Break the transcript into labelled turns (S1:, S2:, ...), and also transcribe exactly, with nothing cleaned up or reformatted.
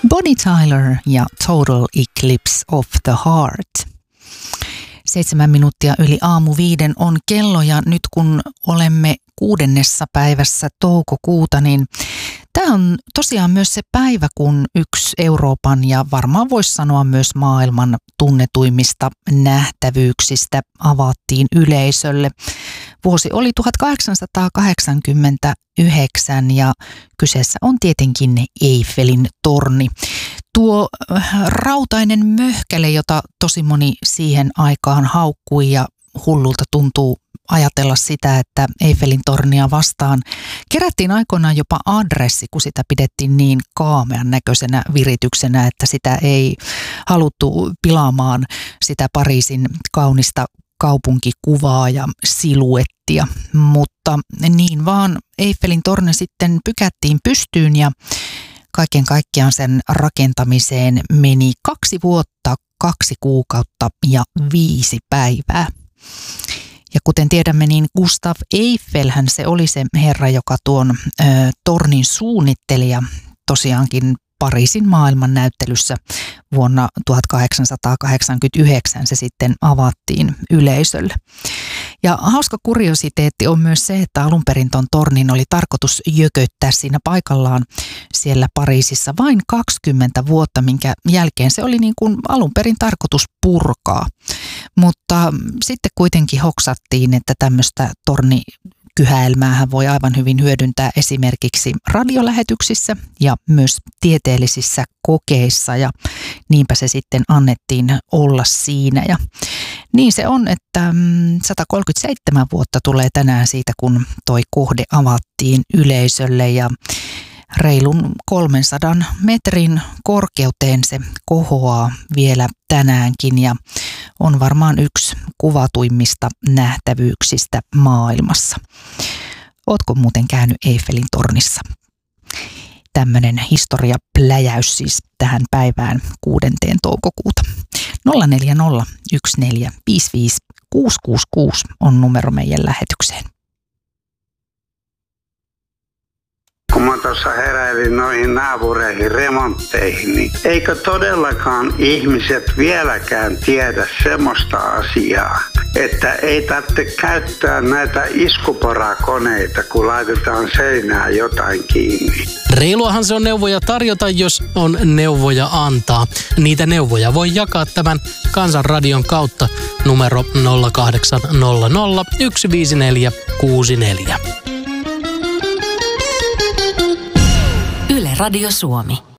S1: Bonnie Tyler ja Total Eclipse of the Heart. Seitsemän minuuttia yli aamu viiden on kello ja nyt kun olemme kuudennessa päivässä toukokuuta, niin tämä on tosiaan myös se päivä, kun yksi Euroopan ja varmaan voisi sanoa myös maailman tunnetuimmista nähtävyyksistä avattiin yleisölle. Vuosi oli tuhatkahdeksansataakahdeksankymmentäyhdeksän ja kyseessä on tietenkin Eiffelin torni. Tuo rautainen möhkäle, jota tosi moni siihen aikaan haukkui ja hullulta tuntuu ajatella sitä, että Eiffelin tornia vastaan kerättiin aikoinaan jopa adressi, kun sitä pidettiin niin kaamean näköisenä virityksenä, että sitä ei haluttu pilaamaan sitä Pariisin kaunista kaupunkikuvaa ja siluettia, mutta niin vaan Eiffelin torni sitten pykättiin pystyyn ja kaiken kaikkiaan sen rakentamiseen meni kaksi vuotta, kaksi kuukautta ja viisi päivää. Ja kuten tiedämme, niin Gustav Eiffelhän se oli se herra, joka tuon ö, tornin suunnitteli ja tosiaankin Pariisin maailmannäyttelyssä vuonna tuhatkahdeksansataakahdeksankymmentäyhdeksän se sitten avattiin yleisölle. Ja hauska kuriositeetti on myös se, että alun perin ton tornin oli tarkoitus jököttää siinä paikallaan siellä Pariisissa vain kaksikymmentä vuotta, minkä jälkeen se oli niin kuin alun perin tarkoitus purkaa. Mutta sitten kuitenkin hoksattiin, että tämmöistä torni kyhäelmäähän voi aivan hyvin hyödyntää esimerkiksi radiolähetyksissä ja myös tieteellisissä kokeissa ja niinpä se sitten annettiin olla siinä. Ja niin se on, että sata kolmekymmentäseitsemän vuotta tulee tänään siitä, kun toi kohde avattiin yleisölle ja reilun kolmensadan metrin korkeuteen se kohoaa vielä tänäänkin ja on varmaan yksi kuvatuimmista nähtävyyksistä maailmassa. Ootko muuten käynyt Eiffelin tornissa? Tämmöinen historiapläjäys siis tähän päivään kuudenteen toukokuuta. nolla neljä nolla yksi neljä viisi viisi kuusi kuusi kuusi on numero meidän lähetykseen.
S2: Kun mä tuossa heräilin noihin naapureihin remontteihin, niin eikö todellakaan ihmiset vieläkään tiedä semmoista asiaa, että ei tarvitse käyttää näitä iskuporakoneita, kun laitetaan seinään jotain kiinni.
S3: Reiluahan se on neuvoja tarjota, jos on neuvoja antaa. Niitä neuvoja voi jakaa tämän Kansanradion kautta numero nolla kahdeksan nolla nolla yksi viisi neljä kuusi neljä.
S4: Yle Radio Suomi.